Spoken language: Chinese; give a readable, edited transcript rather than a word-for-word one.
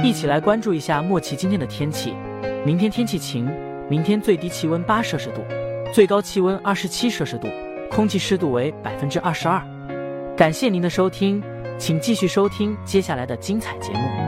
一起来关注一下莫奇今天的天气。明天天气晴，明天最低气温8摄氏度，最高气温27摄氏度，空气湿度为22%。感谢您的收听，请继续收听接下来的精彩节目。